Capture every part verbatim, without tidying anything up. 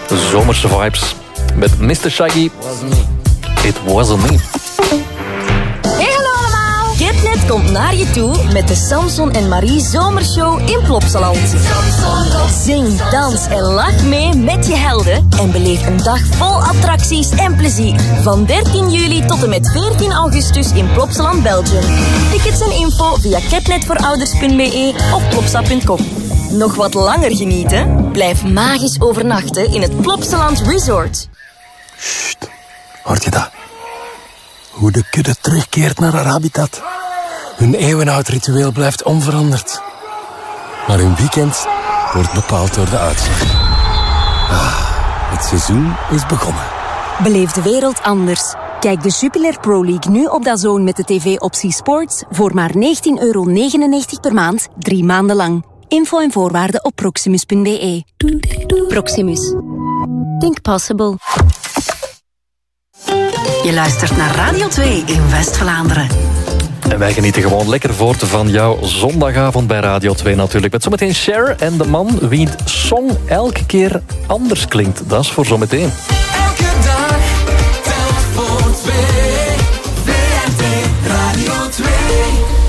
zomerse vibes. Met mister Shaggy. It wasn't me. Hey, hallo allemaal! Catnet komt naar je toe met de Samson en Marie Zomershow in Plopsaland. Zing, dans en lach mee met je helden en beleef een dag vol attracties en plezier. Van dertien juli tot en met veertien augustus in Plopsaland, Belgium. Tickets en info via catnetvoorouders punt b e of plopsa punt com. Nog wat langer genieten? Blijf magisch overnachten in het Plopsaland Resort. Sst, hoort je dat? Hoe de kudde terugkeert naar haar habitat. Hun eeuwenoud ritueel blijft onveranderd. Maar hun weekend wordt bepaald door de uitslag. Ah, het seizoen is begonnen. Beleef de wereld anders. Kijk de Jupiler Pro League nu op DAZN met de tv-optie Sports voor maar negentien euro negenennegentig per maand, drie maanden lang. Info en voorwaarden op proximus punt b e. Proximus. Think possible. Je luistert naar Radio twee in West-Vlaanderen. En wij genieten gewoon lekker voort van jouw zondagavond bij Radio twee natuurlijk. Met zometeen Cher en de man wiens song elke keer anders klinkt. Dat is voor zometeen. Elke dag telt voor twee. V R T Radio twee.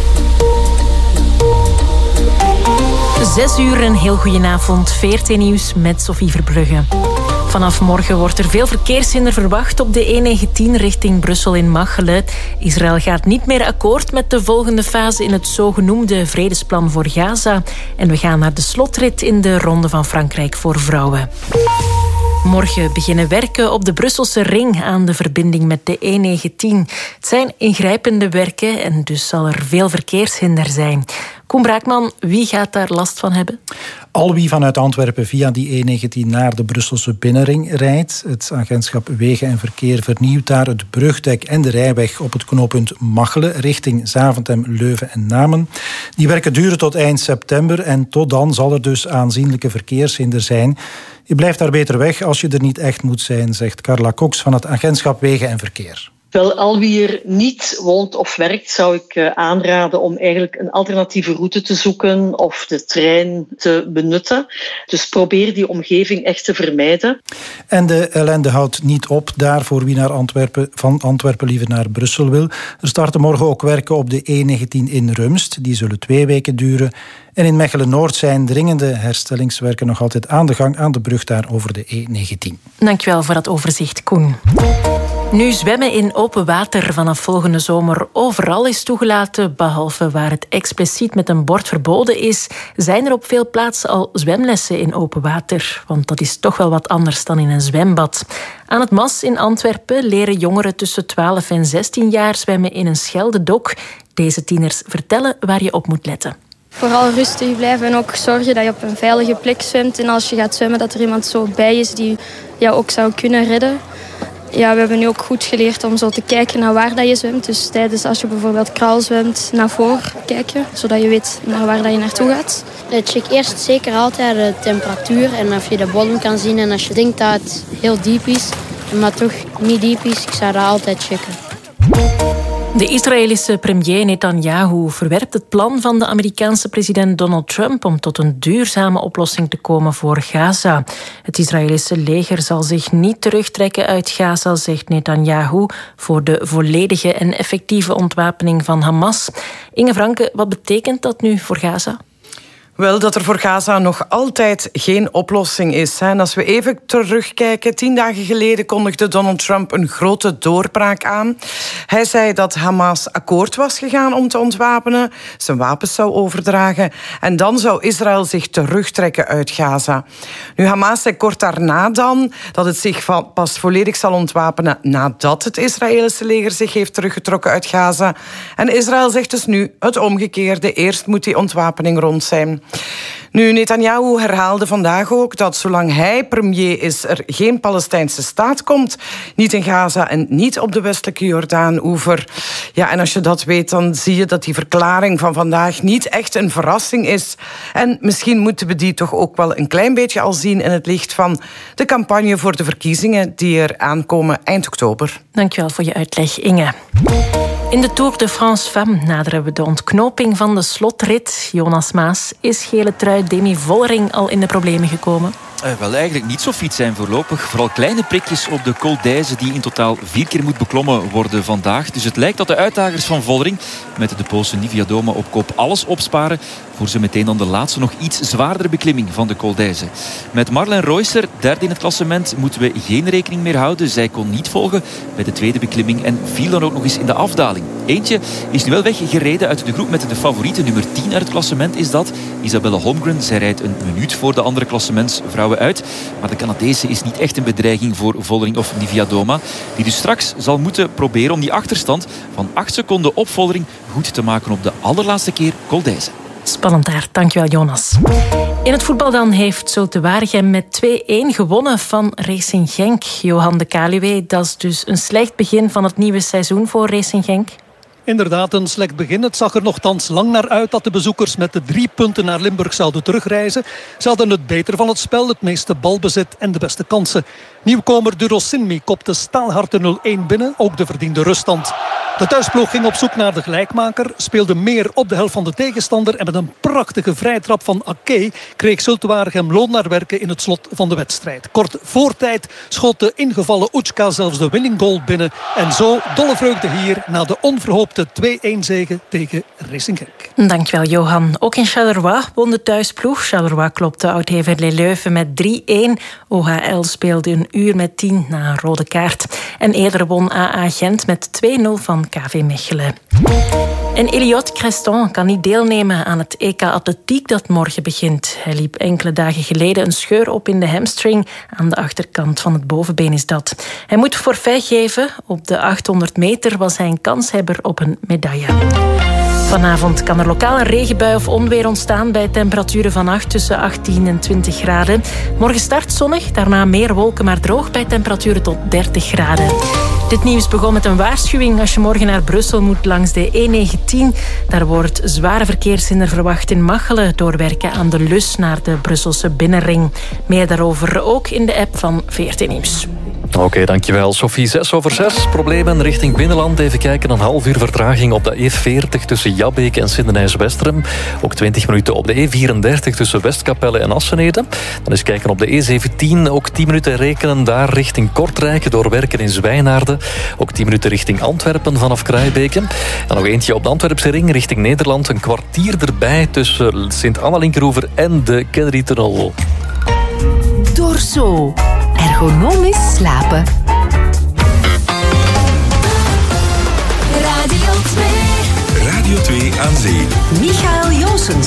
Zes uur, een heel goedenavond. V R T Nieuws met Sophie Verbrugge. Vanaf morgen wordt er veel verkeershinder verwacht op de E negentien richting Brussel in Machelen. Israël gaat niet meer akkoord met de volgende fase in het zogenoemde vredesplan voor Gaza. En we gaan naar de slotrit in de Ronde van Frankrijk voor vrouwen. Morgen beginnen werken op de Brusselse ring aan de verbinding met de E negentien. Het zijn ingrijpende werken en dus zal er veel verkeershinder zijn. Koen Braakman, wie gaat daar last van hebben? Al wie vanuit Antwerpen via die E negentien naar de Brusselse binnenring rijdt. Het agentschap Wegen en Verkeer vernieuwt daar het brugdek en de rijweg op het knooppunt Machelen richting Zaventem, Leuven en Namen. Die werken duren tot eind september en tot dan zal er dus aanzienlijke verkeershinder zijn. Je blijft daar beter weg als je er niet echt moet zijn, zegt Carla Cox van het agentschap Wegen en Verkeer. Wel, al wie er niet woont of werkt, zou ik uh, aanraden om eigenlijk een alternatieve route te zoeken of de trein te benutten. Dus probeer die omgeving echt te vermijden. En de ellende houdt niet op daar voor wie naar Antwerpen, van Antwerpen liever naar Brussel wil. Er starten morgen ook werken op de E negentien in Rumst. Die zullen twee weken duren. En in Mechelen-Noord zijn dringende herstellingswerken nog altijd aan de gang aan de brug daar over de E negentien. Dankjewel voor dat overzicht, Koen. Nu zwemmen in open water vanaf volgende zomer overal is toegelaten, behalve waar het expliciet met een bord verboden is, zijn er op veel plaatsen al zwemlessen in open water. Want dat is toch wel wat anders dan in een zwembad. Aan het Mas in Antwerpen leren jongeren tussen twaalf en zestien jaar zwemmen in een scheldedok. Deze tieners vertellen waar je op moet letten. Vooral rustig blijven en ook zorgen dat je op een veilige plek zwemt. En als je gaat zwemmen, dat er iemand zo bij is die jou ook zou kunnen redden. Ja, we hebben nu ook goed geleerd om zo te kijken naar waar dat je zwemt. Dus tijdens als je bijvoorbeeld kraal zwemt, naar voren kijken. Zodat je weet naar waar dat je naartoe gaat. Check eerst zeker altijd de temperatuur en of je de bodem kan zien. En als je denkt dat het heel diep is, maar toch niet diep is, ik zou dat altijd checken. De Israëlische premier Netanyahu verwerpt het plan van de Amerikaanse president Donald Trump om tot een duurzame oplossing te komen voor Gaza. Het Israëlische leger zal zich niet terugtrekken uit Gaza, zegt Netanyahu, voor de volledige en effectieve ontwapening van Hamas. Inge Franke, wat betekent dat nu voor Gaza? Wel, dat er voor Gaza nog altijd geen oplossing is. En als we even terugkijken, tien dagen geleden kondigde Donald Trump een grote doorbraak aan. Hij zei dat Hamas akkoord was gegaan om te ontwapenen, zijn wapens zou overdragen en dan zou Israël zich terugtrekken uit Gaza. Nu, Hamas zei kort daarna dan dat het zich pas volledig zal ontwapenen nadat het Israëlische leger zich heeft teruggetrokken uit Gaza. En Israël zegt dus nu het omgekeerde. Eerst moet die ontwapening rond zijn. Nu, Netanyahu herhaalde vandaag ook dat zolang hij premier is er geen Palestijnse staat komt. Niet in Gaza en niet op de westelijke Jordaan-oever. Ja, en als je dat weet, dan zie je dat die verklaring van vandaag niet echt een verrassing is. En misschien moeten we die toch ook wel een klein beetje al zien in het licht van de campagne voor de verkiezingen die er aankomen eind oktober. Dankjewel voor je uitleg, Inge. In de Tour de France Femmes naderen we de ontknoping van de slotrit. Jonas Maas, is gele trui Demi Vollering al in de problemen gekomen? Uh, wel, eigenlijk niet zo fiets zijn voorlopig. Vooral kleine prikjes op de Col d'Èze die in totaal vier keer moet beklommen worden vandaag. Dus het lijkt dat de uitdagers van Vollering met de Poolse Niewiadoma op kop alles opsparen voor ze meteen dan de laatste nog iets zwaardere beklimming van de Col d'Èze. Met Marlen Reusser, derde in het klassement, moeten we geen rekening meer houden. Zij kon niet volgen bij de tweede beklimming en viel dan ook nog eens in de afdaling. Eentje is nu wel weggereden uit de groep met de favoriete. Nummer tien uit het klassement is dat. Isabelle Holmgren. Zij rijdt een minuut voor de andere klassementsvrouwen uit. Maar de Canadese is niet echt een bedreiging voor Vollering of Niewiadoma. Die dus straks zal moeten proberen om die achterstand van acht seconden op Vollering goed te maken op de allerlaatste keer Col d'Èze. Spannend daar, dankjewel Jonas. In het voetbal dan heeft Zulte Waregem met twee-één gewonnen van Racing Genk. Johan de Kaluwe, dat is dus een slecht begin van het nieuwe seizoen voor Racing Genk. Inderdaad, een slecht begin. Het zag er nogthans lang naar uit dat de bezoekers met de drie punten naar Limburg zouden terugreizen. Ze hadden het beter van het spel, het meeste balbezit en de beste kansen. Nieuwkomer Duro Sinmi kopte staalhard nul-één binnen, ook de verdiende ruststand. De thuisploeg ging op zoek naar de gelijkmaker, speelde meer op de helft van de tegenstander en met een prachtige vrijtrap van Ake kreeg Zulte Waregem loon naar werken in het slot van de wedstrijd. Kort voor tijd schoot de ingevallen Uçka zelfs de winning goal binnen en zo dolle vreugde hier na de onverhoopte twee-één zege tegen Racing Genk. Dankjewel Johan. Ook in Charleroi won de thuisploeg. Charleroi klopte Oud-Heverlee Leuven met drie-één. O H L speelde een uur met tien na een rode kaart. En eerder won A A Gent met twee-nul van K V Mechelen. En Elliot Creston kan niet deelnemen aan het E K Atletiek dat morgen begint. Hij liep enkele dagen geleden een scheur op in de hamstring. Aan de achterkant van het bovenbeen is dat. Hij moet forfait geven. Op de achthonderd meter was hij een kanshebber op een medaille. Vanavond kan er lokaal een regenbui of onweer ontstaan bij temperaturen van acht tussen achttien en twintig graden. Morgen start zonnig, daarna meer wolken, maar droog bij temperaturen tot dertig graden. Dit nieuws begon met een waarschuwing als je morgen naar Brussel moet langs de E negentien. Daar wordt zware verkeershinder verwacht in Machelen doorwerken aan de Lus naar de Brusselse binnenring. Meer daarover ook in de app van V R T Nieuws. Oké, okay, dankjewel Sophie. Zes over zes. Problemen richting binnenland. Even kijken, een half uur vertraging op de E veertig tussen Jabbeek en Sindenijs-Westerem. Ook twintig minuten op de E vierendertig tussen Westkapelle en Assenede. Dan eens kijken op de E zeventien. Ook tien minuten rekenen daar richting Kortrijk door werken in Zwijnaarden. Ook tien minuten richting Antwerpen vanaf Kraaiebeke. Dan nog eentje op de Antwerpse ring richting Nederland. Een kwartier erbij tussen Sint-Anna-Linkeroever en de Kennedy-tunnel. Dorso. Ergonomisch slapen. Radio twee. Radio twee aan zee. Michael Joosens.